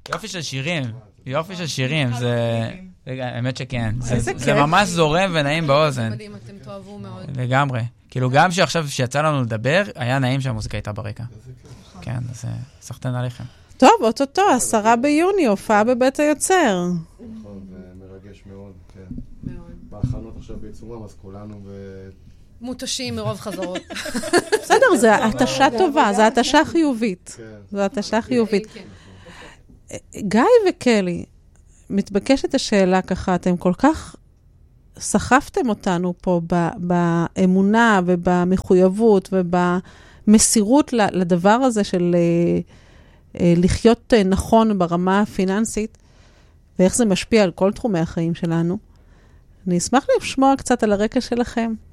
יופי של שירים. יופי של שירים. האמת שכן. זה ממש זורם ונעים באוזן. מדהים, אתם תאהבו מאוד. לגמרי. כאילו גם שעכשיו שיצא לנו לדבר, היה נעים שהמוזיקה הייתה ברקע. כן, אז סחטן עליכם. טוב, אוטוטו, 10 ביוני, הופעה בבית היוצר. נכון, ומרגש מאוד, כן. מאוד. בהכנות עכשיו בעיצומם, אז כולנו מותשים מרוב חזרות. בסדר, זו התשה טובה, זו התשה חיובית. זו התשה חיובית. גיא וקלי, מתבקשת השאלה ככה, אתם כל כך סחפתם אותנו פה באמונה ובמחויבות ובמסירות לדבר הזה של לחיות נכון ברמה הפיננסית, ואיך זה משפיע על כל תחומי החיים שלנו. אני אשמח לשמוע קצת על הרקע שלכם.